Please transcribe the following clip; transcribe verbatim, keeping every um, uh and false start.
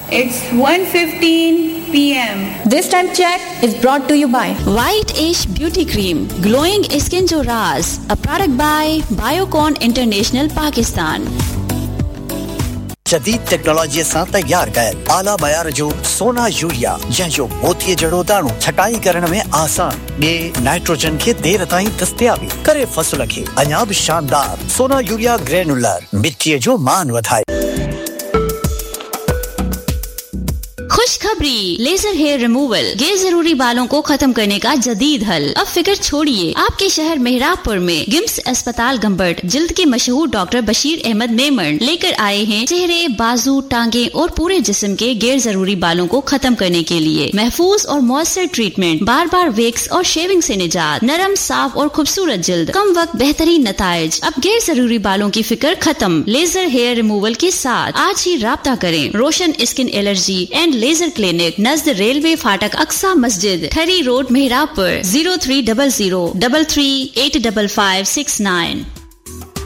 It's one fifteen p m This time check is brought to you by White Ash Beauty Cream, glowing skin jo raaz, a product by Biocon International Pakistan. जदीद technology सां तैयार कयल आला बयार जो सोना urea जंहिंजो मोतीअ जहिड़ो दाणो छटाई करण में आसान ॿिए नाइट्रोजन खे देर ताईं दस्तियाबी करे फसल खे अञा बि शानदार सोना यूरिया ग्रेनुलर मिट्टीअ जो मान वधाए खुशखबरी, लेजर हेयर रिमूवल गैर जरूरी बालों को खत्म करने का जदीद हल। अब फिक्र छोड़िए, आपके शहर मेहराबपुर में गिम्स अस्पताल गंबट जिल्द के मशहूर डॉक्टर बशीर अहमद मेमन लेकर आए हैं चेहरे, बाजू, टांगे और पूरे जिस्म के गैर जरूरी बालों को खत्म करने के लिए महफूज और मौसर ट्रीटमेंट, बार बार वेक्स और शेविंग से निजात, नरम, साफ और खूबसूरत जिल्द, कम वक्त बेहतरीन नताइज। अब गैर जरूरी बालों की फिक्र खत्म लेजर हेयर रिमूवल के साथ। आज ही राब्ता करें। रोशन skin allergy and laser clinic Najd railway फाटक अक्सा मस्जिद, ठरी road, मेहराबपुर। Zero three double zero double three eight double five six nine.